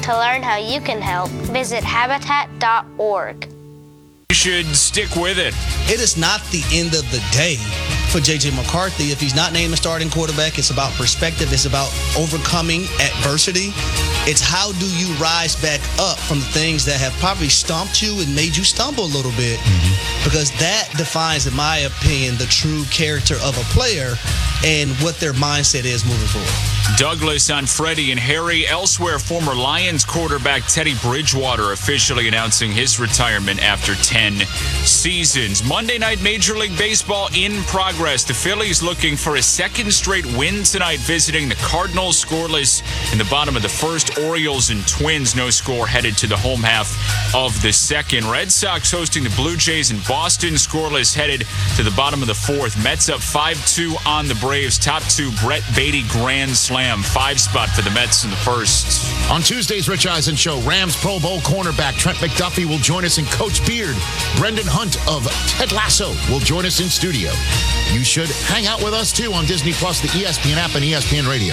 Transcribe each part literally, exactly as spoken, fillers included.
To learn how you can help, visit habitat dot org. You should stick with it. It is not the end of the day for J J McCarthy. If he's not named a starting quarterback, it's about perspective. It's about overcoming adversity. It's how do you rise back up from the things that have probably stomped you and made you stumble a little bit, mm-hmm. because that defines, in my opinion, the true character of a player and what their mindset is moving forward. Douglas on Freddie and Harry. Elsewhere, former Lions quarterback Teddy Bridgewater officially announcing his retirement after ten seasons. Monday night Major League Baseball in progress. The Phillies looking for a second straight win tonight, visiting the Cardinals. Scoreless in the bottom of the first. Orioles and Twins, no score, headed to the home half of the second. Red Sox hosting the Blue Jays in Boston. Scoreless, headed to the bottom of the fourth. Mets up five two on the Braves. Top two, Brett Beatty grand slam. Five spot for the Mets in the first. On Tuesday's Rich Eisen Show, Rams Pro Bowl cornerback Trent McDuffie will join us in Coach Beard. Brendan Hunt of Ted Lasso will join us in studio. You should hang out with us, too, on Disney Plus, the E S P N app, and E S P N Radio.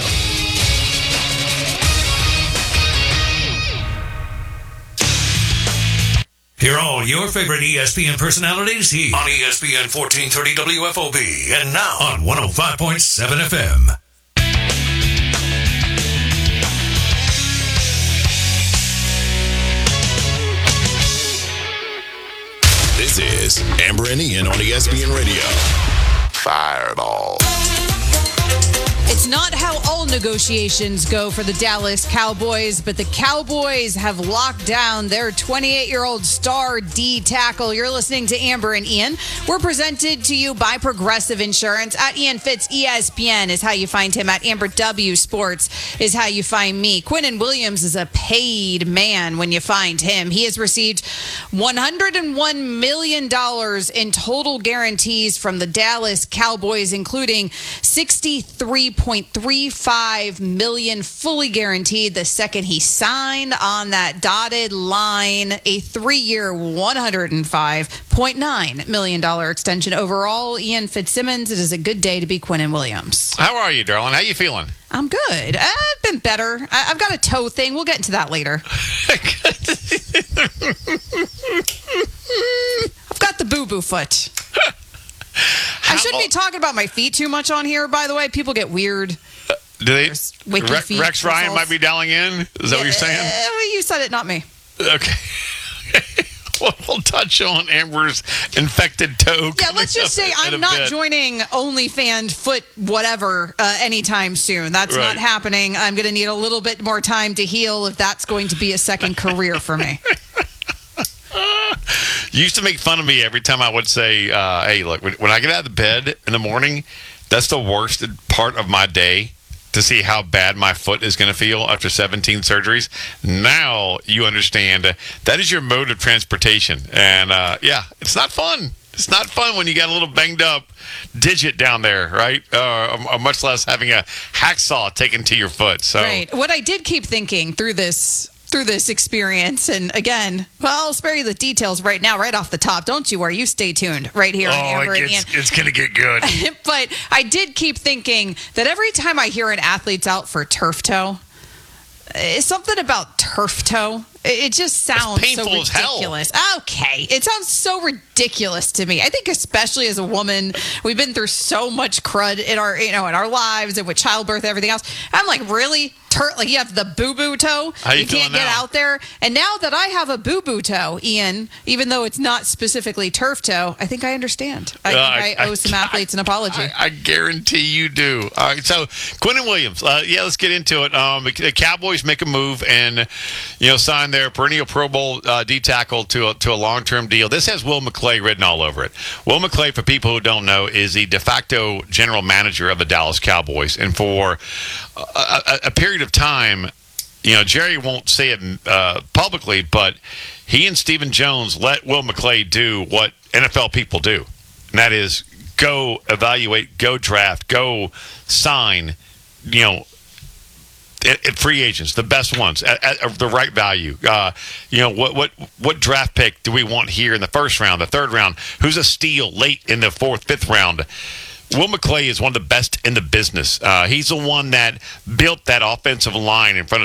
Hear all your favorite E S P N personalities here on E S P N fourteen thirty W F O B and now on one oh five point seven F M. This is Amber and Ian on E S P N Radio. Fireball. It's not how all negotiations go for the Dallas Cowboys, but the Cowboys have locked down their twenty-eight-year-old star D tackle. You're listening to Amber and Ian. We're presented to you by Progressive Insurance. At Ian Fitz, E S P N is how you find him. At Amber W Sports is how you find me. Quinnen Williams is a paid man when you find him. He has received one hundred one million dollars in total guarantees from the Dallas Cowboys, including sixty-three point three five million dollars fully guaranteed the second he signed on that dotted line, a three-year one hundred five point nine million dollars extension overall. Ian Fitzsimmons, it is a good day to be Quinnen Williams. How are you, darling? How you feeling? I'm good. I've been better. I've got a toe thing. We'll get into that later. I've got the boo-boo foot. I shouldn't be talking about my feet too much on here, by the way. People get weird. Uh, do they? Rex, Rex Ryan might be dialing in? Is that yeah, what you're saying? Uh, you said it, not me. Okay. Well, we'll touch on Amber's infected toe. Yeah, let's just say I'm not bit. joining OnlyFans foot whatever uh, anytime soon. That's right. Not happening. I'm going to need a little bit more time to heal if that's going to be a second career for me. You used to make fun of me every time I would say, uh, hey, look, when, when I get out of the bed in the morning, that's the worst part of my day, to see how bad my foot is going to feel after seventeen surgeries. Now you understand that is your mode of transportation. And, uh, yeah, it's not fun. It's not fun when you got a little banged up digit down there, right? Uh, or much less having a hacksaw taken to your foot. So, right. What I did keep thinking through this through this experience, and again, well, I'll spare you the details right now, right off the top. Don't you worry. You stay tuned right here. Oh, on Amber it gets, it's going to get good. But I did keep thinking that every time I hear an athlete's out for turf toe, it's something about turf toe. It just sounds so ridiculous. Okay. It sounds so ridiculous to me. I think especially as a woman, we've been through so much crud in our, you know, in our lives and with childbirth and everything else. I'm like, really? Tur- like you have the boo-boo toe? How you, you can't get now? out there. And now that I have a boo-boo toe, Ian, even though it's not specifically turf toe, I think I understand. I uh, think I, I owe some I, athletes an apology. I, I guarantee you do. All right. So Quinnen Williams, uh, yeah, let's get into it. Um, the Cowboys make a move and, you know, sign their perennial Pro Bowl uh, D tackle to a, to a long-term deal. This has Will McClay written all over it. Will McClay, for people who don't know, is the de facto general manager of the Dallas Cowboys. And for a, a, a period of time, you know, Jerry won't say it uh, publicly, but he and Stephen Jones let Will McClay do what N F L people do. And that is go evaluate, go draft, go sign, you know, free agents, the best ones at, at the right value. Uh, you know, what what what draft pick do we want here in the first round, the third round? Who's a steal late in the fourth, fifth round? Will McClay is one of the best in the business. Uh, he's the one that built that offensive line in front of